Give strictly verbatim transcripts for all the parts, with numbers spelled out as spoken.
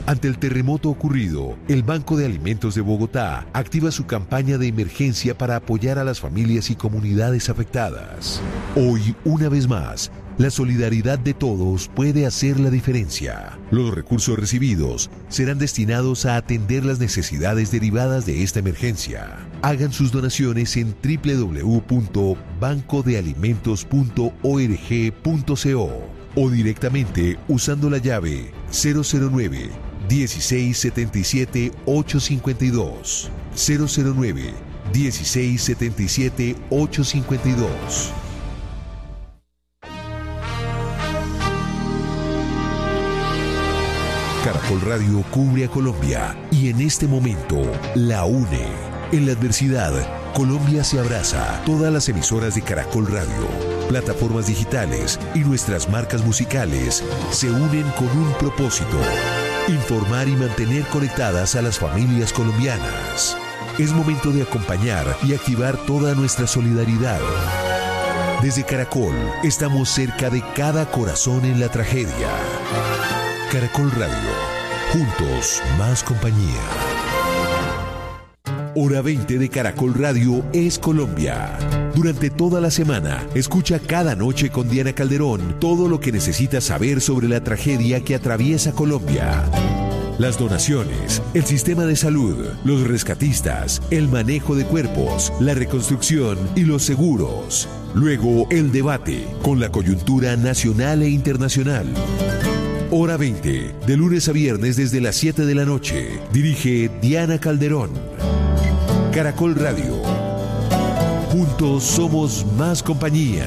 Ante el terremoto ocurrido, el Banco de Alimentos de Bogotá activa su campaña de emergencia para apoyar a las familias y comunidades afectadas. Hoy, una vez más, la solidaridad de todos puede hacer la diferencia. Los recursos recibidos serán destinados a atender las necesidades derivadas de esta emergencia. Hagan sus donaciones en doble u doble u doble u punto banco de alimentos punto org punto co o directamente usando la llave cero cero nueve, dieciséis setenta y siete, ochocientos cincuenta y dos. cero cero nueve, dieciséis setenta y siete, ochocientos cincuenta y dos. Caracol Radio cubre a Colombia y en este momento la une. En la adversidad, Colombia se abraza. Todas las emisoras de Caracol Radio, plataformas digitales y nuestras marcas musicales se unen con un propósito: informar y mantener conectadas a las familias colombianas. Es momento de acompañar y activar toda nuestra solidaridad. Desde Caracol, estamos cerca de cada corazón en la tragedia. Caracol Radio, juntos más compañía. Hora veinte de Caracol Radio es Colombia. Durante toda la semana, escucha cada noche con Diana Calderón todo lo que necesitas saber sobre la tragedia que atraviesa Colombia. Las donaciones, el sistema de salud, los rescatistas, el manejo de cuerpos, la reconstrucción y los seguros. Luego, el debate con la coyuntura nacional e internacional. Hora veinte, de lunes a viernes desde las siete de la noche. Dirige Diana Calderón. Caracol Radio. Juntos somos más compañía.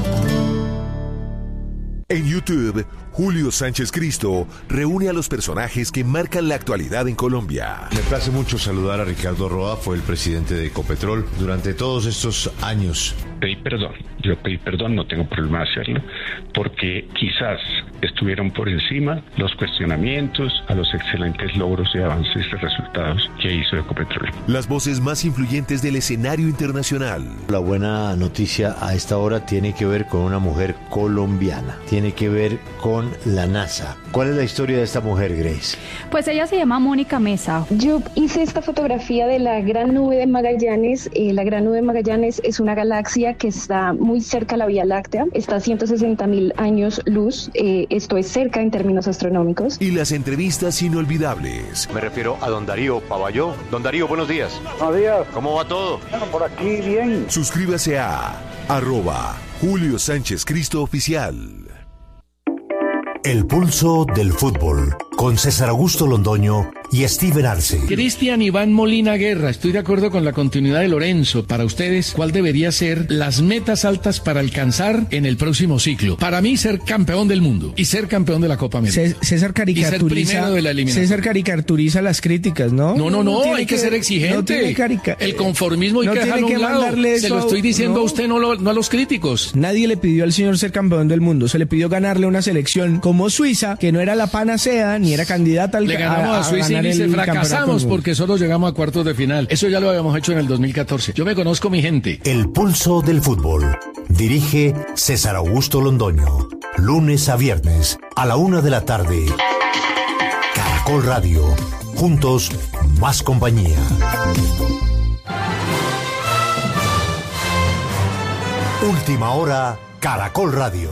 En YouTube, Julio Sánchez Cristo reúne a los personajes que marcan la actualidad en Colombia. Me place mucho saludar a Ricardo Roa, fue el presidente de Ecopetrol durante todos estos años. Pedí perdón, yo pedí perdón, no tengo problema de hacerlo, porque quizás estuvieron por encima los cuestionamientos a los excelentes logros y avances y resultados que hizo Ecopetrol. Las voces más influyentes del escenario internacional. La buena noticia a esta hora tiene que ver con una mujer colombiana, tiene que ver con la NASA. ¿Cuál es la historia de esta mujer, Grace? Pues ella se llama Mónica Mesa. Yo hice esta fotografía de la Gran Nube de Magallanes. Eh, la Gran Nube de Magallanes es una galaxia que está muy cerca a la Vía Láctea, está a ciento sesenta mil años luz, eh, esto es cerca en términos astronómicos. Y las entrevistas inolvidables. Me refiero a don Darío Pavalló. Don Darío, buenos días. Buenos días. ¿Cómo va todo? Bueno, por aquí bien. Suscríbase a arroba Julio Sánchez Cristo Oficial. El pulso del fútbol, con César Augusto Londoño y Steven Arce. Cristian Iván Molina Guerra, estoy de acuerdo con la continuidad de Lorenzo. Para ustedes, ¿cuál debería ser las metas altas para alcanzar en el próximo ciclo? Para mí, ser campeón del mundo y ser campeón de la Copa América. César caricaturiza, de la César caricaturiza las críticas, ¿no? No, no, no, no hay que, que ser exigente. No carica- el conformismo hay no que dejarlo a un lado. Se lo estoy diciendo no. a usted, no, lo, no a los críticos. Nadie le pidió al señor ser campeón del mundo, se le pidió ganarle una selección como Suiza, que no era la panacea ni era candidata al Le ganamos a, a Suiza y dice, fracasamos porque solo llegamos a cuartos de final. Eso ya lo habíamos hecho en el dos mil catorce. Yo me conozco mi gente. El pulso del fútbol. Dirige César Augusto Londoño. Lunes a viernes a la una de la tarde. Caracol Radio. Juntos, más compañía. Última hora, Caracol Radio.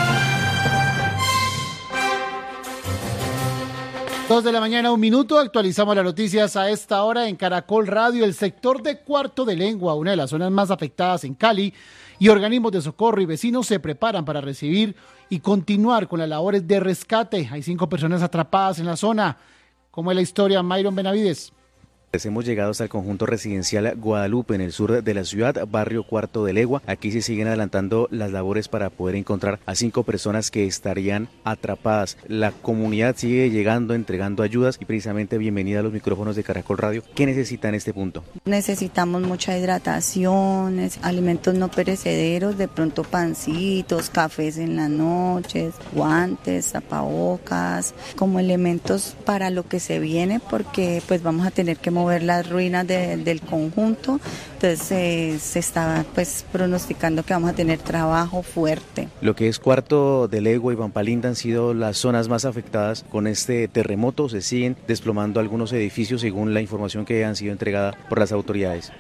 Dos de la mañana, un minuto, actualizamos las noticias a esta hora en Caracol Radio. El sector de Cuarto de Lengua, una de las zonas más afectadas en Cali, y organismos de socorro y vecinos se preparan para recibir y continuar con las labores de rescate. Hay cinco personas atrapadas en la zona. ¿Cómo es la historia, Mayron Benavides? Hemos llegado hasta el conjunto residencial Guadalupe en el sur de la ciudad, barrio Cuarto de Legua. Aquí se siguen adelantando las labores para poder encontrar a cinco personas que estarían atrapadas. La comunidad sigue llegando, entregando ayudas y precisamente bienvenida a los micrófonos de Caracol Radio. ¿Qué necesita en este punto? Necesitamos mucha hidratación, alimentos no perecederos, de pronto pancitos, cafés en las noches, guantes, tapabocas, como elementos para lo que se viene, porque pues vamos a tener que mover las ruinas de, del conjunto, entonces eh, se está pues pronosticando que vamos a tener trabajo fuerte. Lo que es Cuarto de Legua y Pampalinda han sido las zonas más afectadas con este terremoto. Se siguen desplomando algunos edificios según la información que han sido entregada por las autoridades.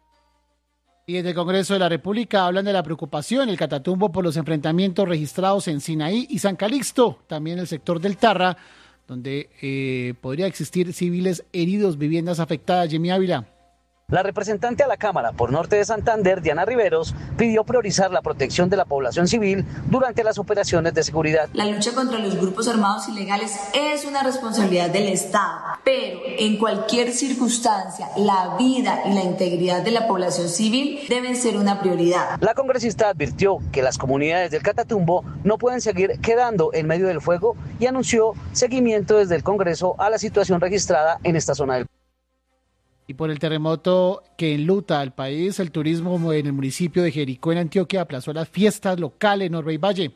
Y desde el Congreso de la República hablan de la preocupación, el Catatumbo por los enfrentamientos registrados en Sinaí y San Calixto, también el sector del Tarra, donde eh, podría existir civiles heridos, viviendas afectadas. Jimmy Ávila. La representante a la Cámara por Norte de Santander, Diana Riveros, pidió priorizar la protección de la población civil durante las operaciones de seguridad. La lucha contra los grupos armados ilegales es una responsabilidad del Estado, pero en cualquier circunstancia, la vida y la integridad de la población civil deben ser una prioridad. La congresista advirtió que las comunidades del Catatumbo no pueden seguir quedando en medio del fuego y anunció seguimiento desde el Congreso a la situación registrada en esta zona del país. Y por el terremoto que enluta al país, el turismo en el municipio de Jericó, en Antioquia, aplazó las fiestas locales en Norbey Valle.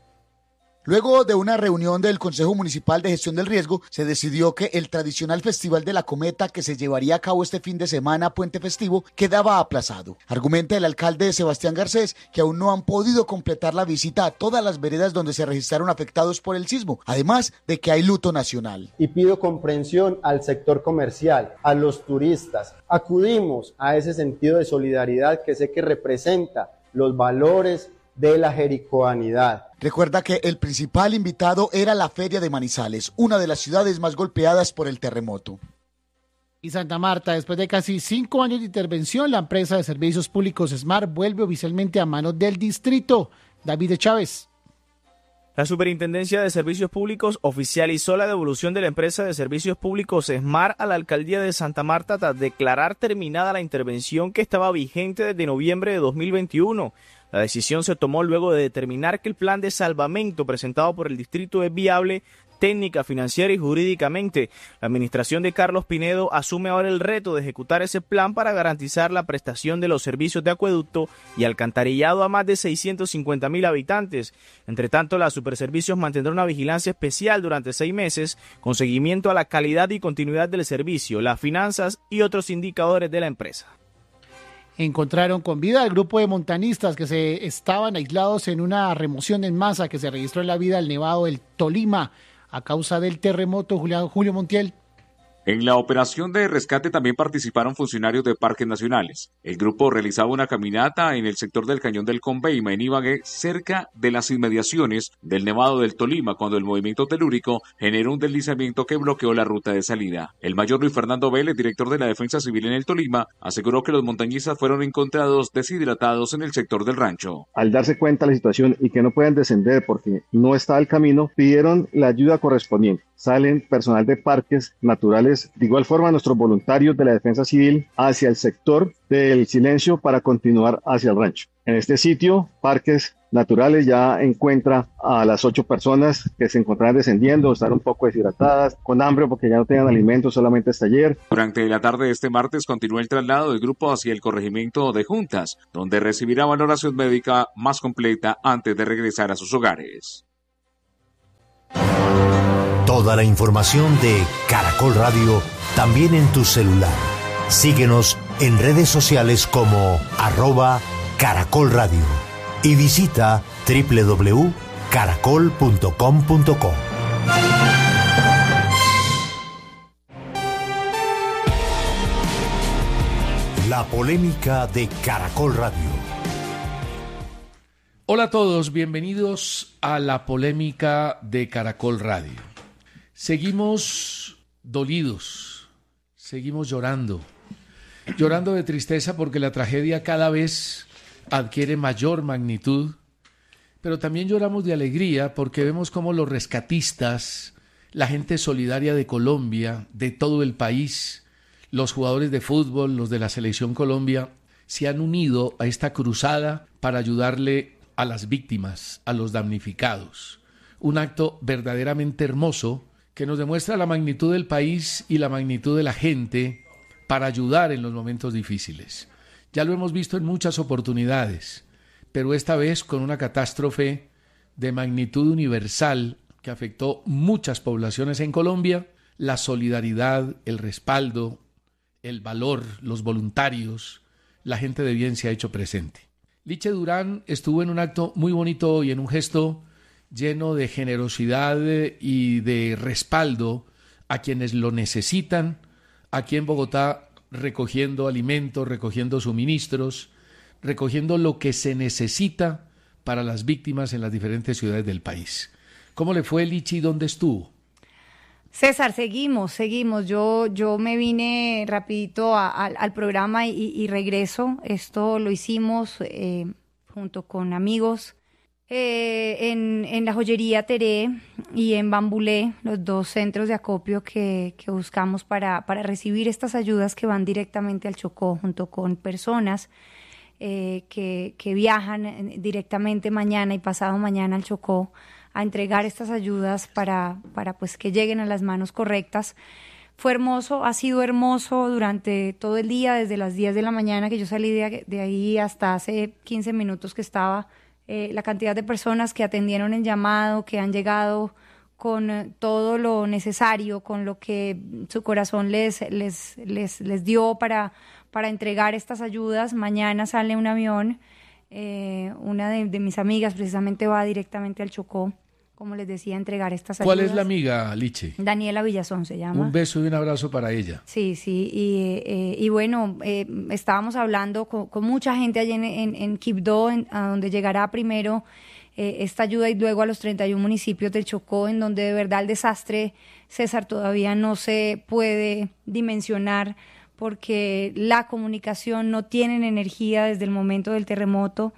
Luego de una reunión del Consejo Municipal de Gestión del Riesgo, se decidió que el tradicional Festival de la Cometa, que se llevaría a cabo este fin de semana, puente festivo, quedaba aplazado. Argumenta el alcalde Sebastián Garcés que aún no han podido completar la visita a todas las veredas donde se registraron afectados por el sismo, además de que hay luto nacional. Y pido comprensión al sector comercial, a los turistas. Acudimos a ese sentido de solidaridad que sé que representa los valores de la jericoanidad. Recuerda que el principal invitado era la Feria de Manizales, una de las ciudades más golpeadas por el terremoto. Y Santa Marta, después de casi cinco años de intervención, la empresa de servicios públicos Smart vuelve oficialmente a manos del distrito. David Chávez. La Superintendencia de Servicios Públicos oficializó la devolución de la empresa de servicios públicos Smart a la Alcaldía de Santa Marta tras declarar terminada la intervención que estaba vigente desde noviembre de dos mil veintiuno. La decisión se tomó luego de determinar que el plan de salvamento presentado por el distrito es viable técnica, financiera y jurídicamente. La administración de Carlos Pinedo asume ahora el reto de ejecutar ese plan para garantizar la prestación de los servicios de acueducto y alcantarillado a más de seiscientos cincuenta mil habitantes. Entre tanto, la Superservicios mantendrá una vigilancia especial durante seis meses con seguimiento a la calidad y continuidad del servicio, las finanzas y otros indicadores de la empresa. Encontraron con vida al grupo de montañistas que se estaban aislados en una remoción en masa que se registró en la vida del Nevado del Tolima a causa del terremoto. Julio, Julio Montiel. En la operación de rescate también participaron funcionarios de parques nacionales. El grupo realizaba una caminata en el sector del Cañón del Conveima, en Ibagué, cerca de las inmediaciones del Nevado del Tolima, cuando el movimiento telúrico generó un deslizamiento que bloqueó la ruta de salida. El mayor Luis Fernando Vélez, director de la Defensa Civil en el Tolima, aseguró que los montañistas fueron encontrados deshidratados en el sector del rancho. Al darse cuenta de la situación y que no puedan descender porque no está el camino, pidieron la ayuda correspondiente. Salen personal de parques naturales, de igual forma nuestros voluntarios de la Defensa Civil hacia el sector del Silencio para continuar hacia el rancho. En este sitio, Parques Naturales ya encuentra a las ocho personas que se encontraban descendiendo, están un poco deshidratadas, con hambre porque ya no tenían alimentos solamente hasta ayer. Durante la tarde de este martes continuó el traslado del grupo hacia el corregimiento de Juntas, donde recibirá valoración médica más completa antes de regresar a sus hogares. Toda la información de Caracol Radio también en tu celular. Síguenos en redes sociales como arroba Caracol Radio y visita doble u doble u doble u punto caracol punto com punto co. La polémica de Caracol Radio. Hola a todos, bienvenidos a la polémica de Caracol Radio. Seguimos dolidos, seguimos llorando, llorando de tristeza porque la tragedia cada vez adquiere mayor magnitud, pero también lloramos de alegría porque vemos cómo los rescatistas, la gente solidaria de Colombia, de todo el país, los jugadores de fútbol, los de la Selección Colombia, se han unido a esta cruzada para ayudarle a las víctimas, a los damnificados. Un acto verdaderamente hermoso que nos demuestra la magnitud del país y la magnitud de la gente para ayudar en los momentos difíciles. Ya lo hemos visto en muchas oportunidades, pero esta vez con una catástrofe de magnitud universal que afectó muchas poblaciones en Colombia, la solidaridad, el respaldo, el valor, los voluntarios, la gente de bien se ha hecho presente. Liche Durán estuvo en un acto muy bonito hoy, en un gesto lleno de generosidad y de respaldo a quienes lo necesitan, aquí en Bogotá, recogiendo alimentos, recogiendo suministros, recogiendo lo que se necesita para las víctimas en las diferentes ciudades del país. ¿Cómo le fue, Lichi, y dónde estuvo? César, seguimos, seguimos. Yo, yo me vine rapidito a, a, al programa y, y regreso. Esto lo hicimos eh, junto con amigos eh, en, en la joyería Teré y en Bambulé, los dos centros de acopio que, que buscamos para, para recibir estas ayudas que van directamente al Chocó, junto con personas eh, que, que viajan directamente mañana y pasado mañana al Chocó a entregar estas ayudas para, para pues que lleguen a las manos correctas. Fue hermoso, ha sido hermoso durante todo el día, desde las diez de la mañana que yo salí de, de ahí hasta hace quince minutos que estaba, eh, la cantidad de personas que atendieron el llamado, que han llegado con eh, todo lo necesario, con lo que su corazón les, les, les, les dio para, para entregar estas ayudas. Mañana sale un avión. Eh, una de, de mis amigas precisamente va directamente al Chocó, como les decía, a entregar estas ayudas. ¿Cuál es la amiga, Liche? Daniela Villazón se llama. Un beso y un abrazo para ella. Sí, sí, y, eh, y bueno, eh, estábamos hablando con, con mucha gente allí en, en, en Quibdó, en, a donde llegará primero eh, esta ayuda y luego a los treinta y uno municipios del Chocó, en donde de verdad el desastre, César, todavía no se puede dimensionar, porque la comunicación no tienen energía desde el momento del terremoto.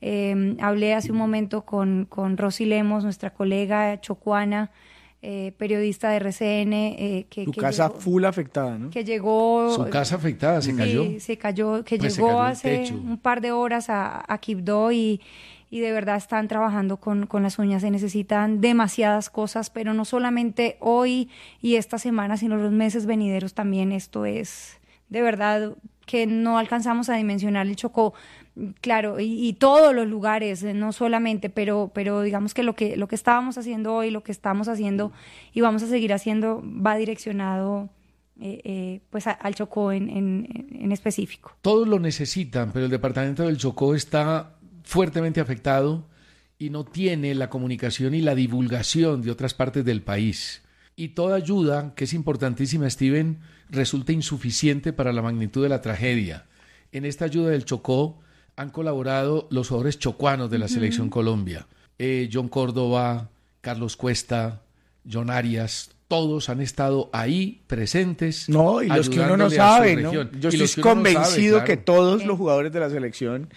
Eh, hablé hace un momento con, con Rosy Lemos, nuestra colega chocuana, eh, periodista de R C N. Eh, que, Su que casa llegó, full afectada, ¿no? Que llegó... Su casa afectada, se sí, cayó. se cayó, que pues llegó cayó hace un par de horas a, a Quibdó y, y de verdad están trabajando con, con las uñas. Se necesitan demasiadas cosas, pero no solamente hoy y esta semana, sino los meses venideros también. Esto es... de verdad que no alcanzamos a dimensionar el Chocó, claro, y, y todos los lugares, no solamente, pero, pero digamos que lo que lo que estábamos haciendo hoy, lo que estamos haciendo y vamos a seguir haciendo va direccionado eh, eh, pues a, al Chocó en, en, en específico. Todos lo necesitan, pero el departamento del Chocó está fuertemente afectado y no tiene la comunicación y la divulgación de otras partes del país. Y toda ayuda, que es importantísima, Steven, resulta insuficiente para la magnitud de la tragedia. En esta ayuda del Chocó han colaborado los jugadores chocuanos de la uh-huh. Selección Colombia. Eh, John Córdoba, Carlos Cuesta, John Arias, todos han estado ahí presentes. No, y los que uno no sabe, ¿no? Yo y estoy convencido no sabe, claro. que todos los jugadores de la selección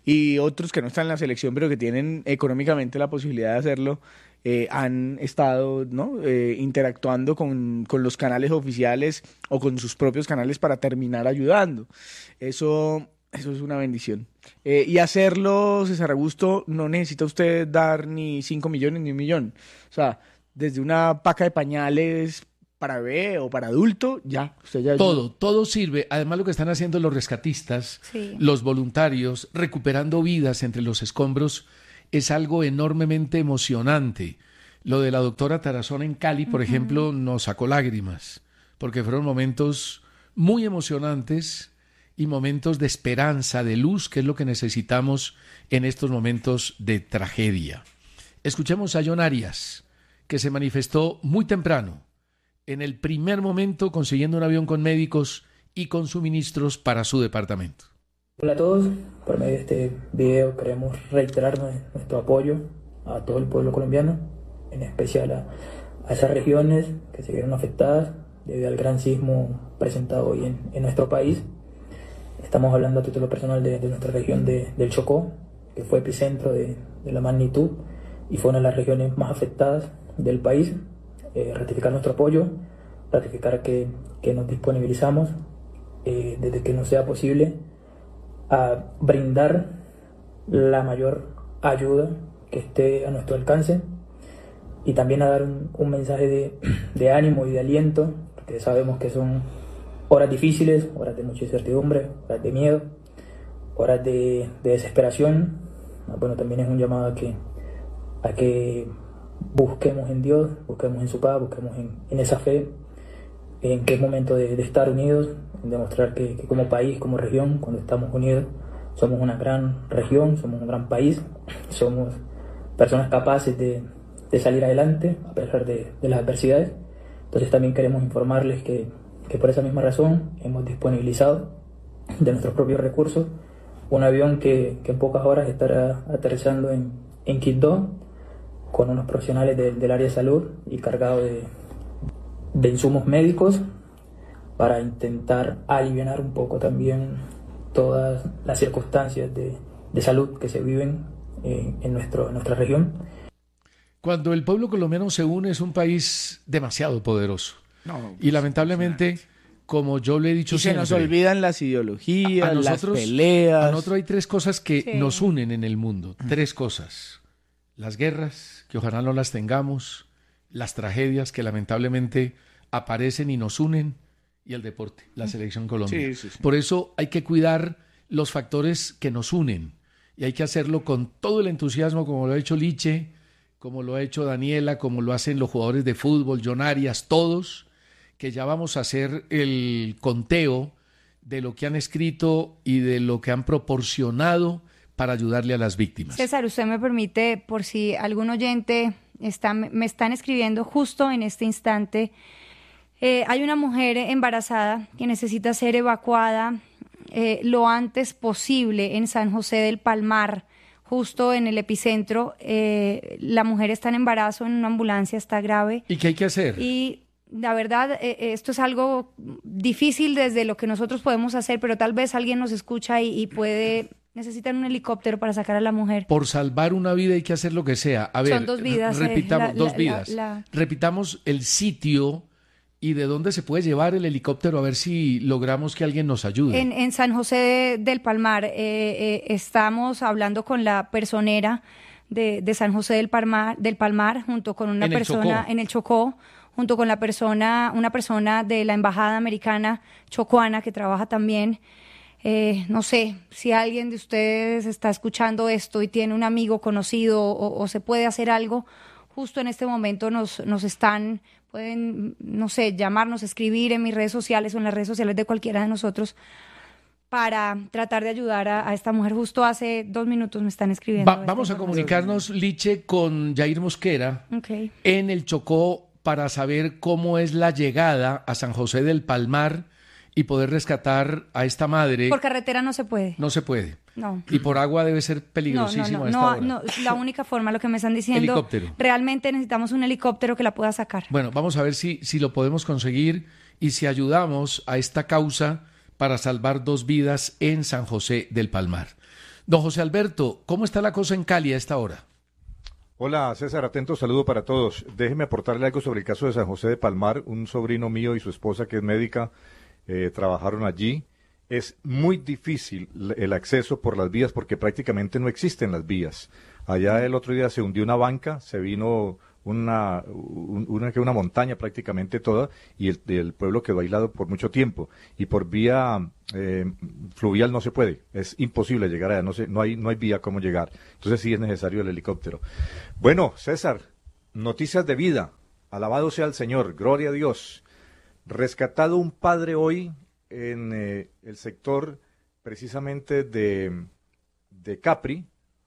y otros que no están en la selección, pero que tienen económicamente la posibilidad de hacerlo, Eh, han estado ¿no? eh, interactuando con, con los canales oficiales o con sus propios canales para terminar ayudando. Eso, eso es una bendición. Eh, y hacerlo, César Augusto, no necesita usted dar ni cinco millones ni un millón. O sea, desde una paca de pañales para bebé o para adulto, ya. Usted ya todo, ayuda. todo sirve. Además, lo que están haciendo los rescatistas, sí. los voluntarios, recuperando vidas entre los escombros, es algo enormemente emocionante. Lo de la doctora Tarazona en Cali, por uh-huh. ejemplo, nos sacó lágrimas, porque fueron momentos muy emocionantes y momentos de esperanza, de luz, que es lo que necesitamos en estos momentos de tragedia. Escuchemos a John Arias, que se manifestó muy temprano, en el primer momento consiguiendo un avión con médicos y con suministros para su departamento. Hola a todos, por medio de este video queremos reiterar nuestro apoyo a todo el pueblo colombiano, en especial a, a esas regiones que se vieron afectadas debido al gran sismo presentado hoy en, en nuestro país. Estamos hablando a título personal de, de nuestra región de, del Chocó, que fue epicentro de, de la magnitud y fue una de las regiones más afectadas del país. Eh, ratificar nuestro apoyo, ratificar que, que nos disponibilizamos eh, desde que nos sea posible a brindar la mayor ayuda que esté a nuestro alcance y también a dar un, un mensaje de, de ánimo y de aliento, porque sabemos que son horas difíciles, horas de mucha incertidumbre, horas de miedo, horas de, de desesperación. Bueno, también es un llamado a que, a que busquemos en Dios, busquemos en su paz, busquemos en, en esa fe, en que es momento de, de estar unidos, en demostrar que, que como país, como región, cuando estamos unidos, somos una gran región, somos un gran país, somos personas capaces de, de salir adelante a pesar de, de las adversidades. Entonces también queremos informarles que, que por esa misma razón hemos disponibilizado de nuestros propios recursos un avión que, que en pocas horas estará aterrizando en, en Quibdó con unos profesionales de, del área de salud y cargado de, de insumos médicos para intentar aliviar un poco también todas las circunstancias de, de salud que se viven en, en, nuestro, en nuestra región. Cuando el pueblo colombiano se une es un país demasiado poderoso. No, y lamentablemente, como yo le he dicho y siempre, se nos olvidan las ideologías, a nosotros, las peleas. A nosotros hay tres cosas que Sí. nos unen en el mundo. Tres cosas. Las guerras, que ojalá no las tengamos. Las tragedias que lamentablemente aparecen y nos unen. Y el deporte, la selección Colombia. Sí, sí, sí. Por eso hay que cuidar los factores que nos unen. Y hay que hacerlo con todo el entusiasmo, como lo ha hecho Liche, como lo ha hecho Daniela, como lo hacen los jugadores de fútbol, John Arias, todos, que ya vamos a hacer el conteo de lo que han escrito y de lo que han proporcionado para ayudarle a las víctimas. César, usted me permite, por si algún oyente está, me están escribiendo justo en este instante, eh, hay una mujer embarazada que necesita ser evacuada eh, lo antes posible en San José del Palmar, justo en el epicentro. Eh, la mujer está en embarazo, en una ambulancia, está grave. ¿Y qué hay que hacer? Y la verdad, eh, esto es algo difícil desde lo que nosotros podemos hacer, pero tal vez alguien nos escucha y, y puede... Necesitan un helicóptero para sacar a la mujer. Por salvar una vida hay que hacer lo que sea. A ver, Son dos vidas. repitamos, eh, la, dos la, vidas. La, la... Repitamos el sitio y de dónde se puede llevar el helicóptero, a ver si logramos que alguien nos ayude. En, en San José de, del Palmar, eh, eh, estamos hablando con la personera de, de San José del Palmar, del Palmar, junto con una En el persona Chocó. en el Chocó, junto con la persona, una persona de la Embajada Americana chocuana que trabaja también. Eh, no sé, si alguien de ustedes está escuchando esto y tiene un amigo conocido o, o se puede hacer algo, justo en este momento nos, nos están, pueden, no sé, llamarnos, escribir en mis redes sociales o en las redes sociales de cualquiera de nosotros para tratar de ayudar a, a esta mujer. Justo hace dos minutos me están escribiendo. Va, vamos a comunicarnos, Liche, con Jair Mosquera Okay. en el Chocó para saber cómo es la llegada a San José del Palmar y poder rescatar a esta madre. Por carretera no se puede. No se puede. No. Y por agua debe ser No, peligrosísimo no, a no, esta no, hora. no, la única forma, lo que me están diciendo, Helicóptero. realmente necesitamos un helicóptero que la pueda sacar. Bueno, vamos a ver si, si lo podemos conseguir y si ayudamos a esta causa para salvar dos vidas en San José del Palmar. Don José Alberto, ¿cómo está la cosa en Cali a esta hora? Hola César, atento saludo para todos. Déjeme aportarle algo sobre el caso de San José de Palmar. Un sobrino mío y su esposa, que es médica, eh, trabajaron allí. Es muy difícil el acceso por las vías porque prácticamente no existen las vías. Allá el otro día se hundió una banca, se vino una, una, una montaña prácticamente toda y el, el pueblo quedó aislado por mucho tiempo. Y por vía eh, fluvial no se puede, es imposible llegar allá, no, se, no, hay, no hay vía cómo llegar. Entonces sí es necesario el helicóptero. Bueno, César, noticias de vida. Alabado sea el Señor, gloria a Dios. Rescatado un padre hoy en eh, el sector precisamente de, de Capri,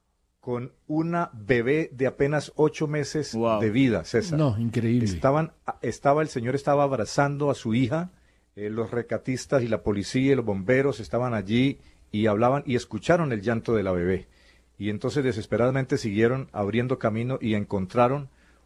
con una bebé de apenas ocho meses wow. de vida, César. No, increíble. Estaban, estaba, el señor estaba abrazando a su hija, eh, los rescatistas y la policía y los bomberos estaban allí y hablaban y escucharon el llanto de la bebé. Y entonces desesperadamente siguieron abriendo camino y encontraron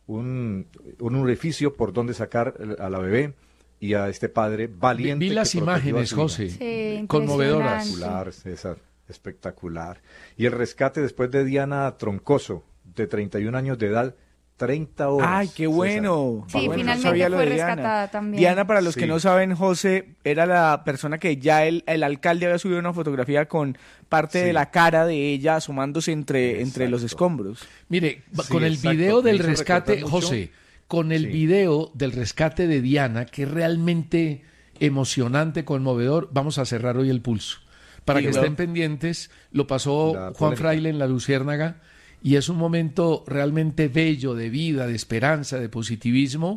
un, un orificio por donde sacar a la bebé y a este padre valiente. Vi las imágenes, José, sí, conmovedoras. Espectacular, César, espectacular. Y el rescate después de Diana Troncoso, de treinta y un años de edad, treinta horas. ¡Ay, qué bueno! Sí, bueno, finalmente no fue rescatada también. Diana, para los sí. que no saben, José, era la persona que ya el, el alcalde había subido una fotografía con parte sí. de la cara de ella asomándose entre, entre los escombros. Mire, sí, con el exacto. video del Me hizo rescate, recordar José, mucho. con el sí. video del rescate de Diana, que es realmente emocionante, conmovedor, vamos a cerrar hoy el pulso. Para sí, que claro. estén pendientes, lo pasó la Juan polémica. Fraile en La Luciérnaga, y es un momento realmente bello de vida, de esperanza, de positivismo,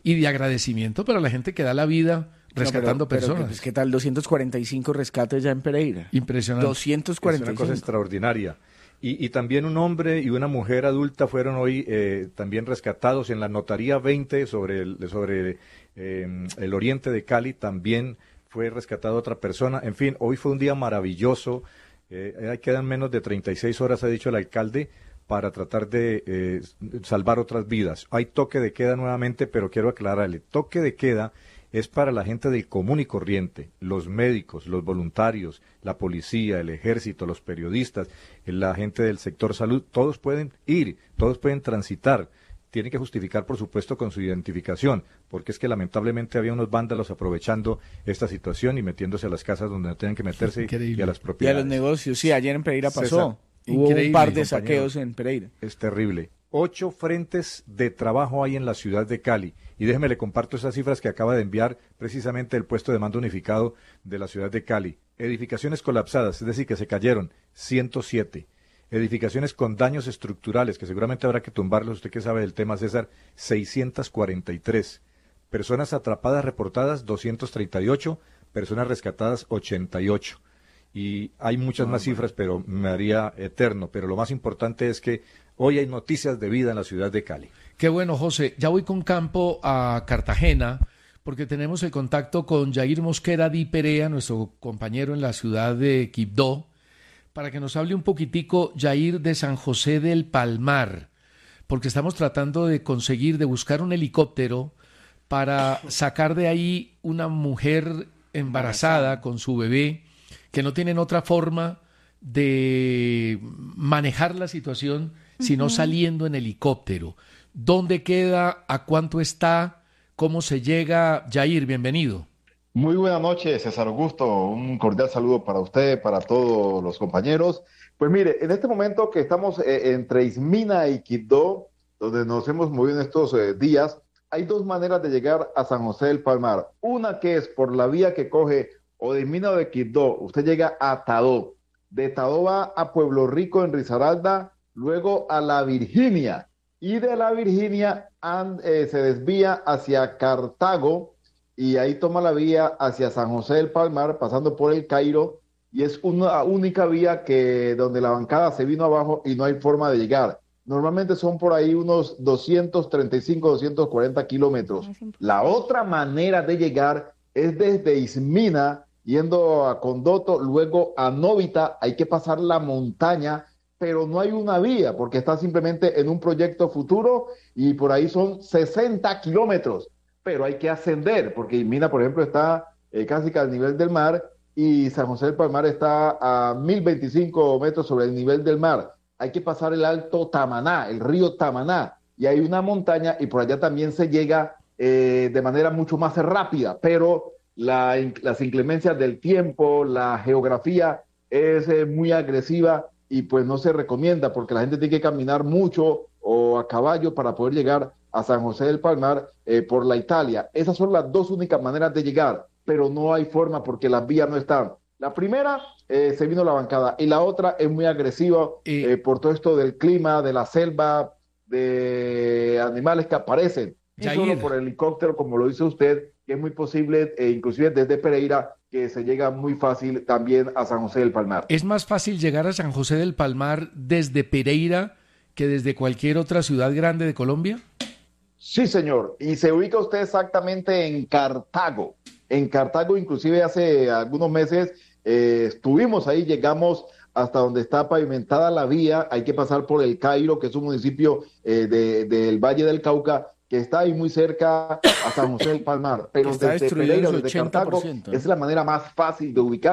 y de agradecimiento para la gente que da la vida rescatando no, pero, personas. Pero, ¿qué tal? doscientos cuarenta y cinco rescates ya en Pereira. Impresionante. doscientos cuarenta y cinco. Es una cosa extraordinaria. Y, y también un hombre y una mujer adulta fueron hoy eh, también rescatados en la notaría veinte sobre el, sobre, eh, el oriente de Cali. También fue rescatada otra persona. En fin, hoy fue un día maravilloso. Eh, quedan menos de treinta y seis horas, ha dicho el alcalde, para tratar de eh, salvar otras vidas. Hay toque de queda nuevamente, pero quiero aclararle, toque de queda es para la gente del común y corriente, los médicos, los voluntarios, la policía, el ejército, los periodistas, la gente del sector salud, todos pueden ir, todos pueden transitar. Tienen que justificar, por supuesto, con su identificación, porque es que lamentablemente había unos vándalos aprovechando esta situación y metiéndose a las casas donde no tenían que meterse y a las propiedades. Y a los negocios, sí, ayer en Pereira pasó. César, Hubo un par de saqueos en Pereira. Es terrible. Ocho frentes de trabajo hay en la ciudad de Cali. Y déjeme le comparto esas cifras que acaba de enviar precisamente el puesto de mando unificado de la ciudad de Cali. Edificaciones colapsadas, es decir, que se cayeron, ciento siete. Edificaciones con daños estructurales, que seguramente habrá que tumbarlos, usted que sabe del tema, César, seiscientos cuarenta y tres. Personas atrapadas reportadas, doscientos treinta y ocho. Personas rescatadas, ochenta y ocho. Y hay muchas más cifras, pero me haría eterno. Pero lo más importante es que hoy hay noticias de vida en la ciudad de Cali. Qué bueno, José. Ya voy con campo a Cartagena, porque tenemos el contacto con Jair Mosquera Di Perea, nuestro compañero en la ciudad de Quibdó, para que nos hable un poquitico, Jair, de San José del Palmar, porque estamos tratando de conseguir, de buscar un helicóptero para sacar de ahí una mujer embarazada con su bebé, que no tienen otra forma de manejar la situación sino uh-huh. saliendo en helicóptero. ¿Dónde queda? ¿A cuánto está? ¿Cómo se llega? Jair, bienvenido. Muy buenas noches, César Augusto. Un cordial saludo para usted, para todos los compañeros. Pues mire, en este momento que estamos eh, entre Ismina y Quibdó, donde nos hemos movido en estos eh, días, hay dos maneras de llegar a San José del Palmar. Una que es por la vía que coge o de Ismina o de Quibdó, usted llega a Tadó. De Tadó va a Pueblo Rico en Risaralda, luego a La Virginia. Y de La Virginia and, eh, se desvía hacia Cartago y ahí toma la vía hacia San José del Palmar, pasando por el Cairo. Y es una única vía que donde la bancada se vino abajo y no hay forma de llegar. Normalmente son por ahí unos doscientos treinta y cinco, doscientos cuarenta kilómetros. La otra manera de llegar es desde Ismina, yendo a Condoto, luego a Novita. Hay que pasar la montaña, pero no hay una vía, porque está simplemente en un proyecto futuro y por ahí son sesenta kilómetros. Pero hay que ascender, porque Ismina, por ejemplo, está eh, casi que al nivel del mar y San José del Palmar está a mil veinticinco metros sobre el nivel del mar. Hay que pasar el Alto Tamaná, el río Tamaná, y hay una montaña y por allá también se llega eh, de manera mucho más rápida, pero la, las inclemencias del tiempo, la geografía es eh, muy agresiva y pues no se recomienda porque la gente tiene que caminar mucho o a caballo para poder llegar a San José del Palmar eh, por la Italia. Esas son las dos únicas maneras de llegar, pero no hay forma porque las vías no están. La primera, eh, se vino la bancada, y la otra es muy agresiva eh, por todo esto del clima, de la selva, de animales que aparecen. Y solo por helicóptero, como lo dice usted, que es muy posible, eh, inclusive desde Pereira, que se llega muy fácil también a San José del Palmar. ¿Es más fácil llegar a San José del Palmar desde Pereira que desde cualquier otra ciudad grande de Colombia? Sí, señor, y se ubica usted exactamente en Cartago. En Cartago, inclusive hace algunos meses, Eh, estuvimos ahí, llegamos hasta donde está pavimentada la vía. Hay que pasar por el Cairo, que es un municipio eh, de, del Valle del Cauca, que está ahí muy cerca a San José del Palmar, pero desde Pereira, desde Cartago, es la manera más fácil de ubicar.